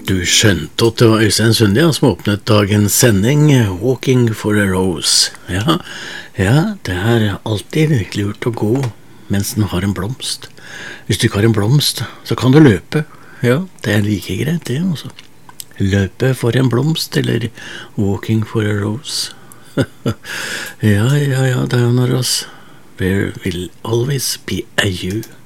Du skjønte at det var Øystein Sunde som åpnet dagens sending, Walking for a Rose. Ja, det er alltid lurt å gå mens den har en blomst. Hvis du ikke har en blomst, så kan du løpe. Ja, det er like greit det også. Løpe for en blomst, eller Walking for a Rose. Ja, Diana Ross. There will always be a you.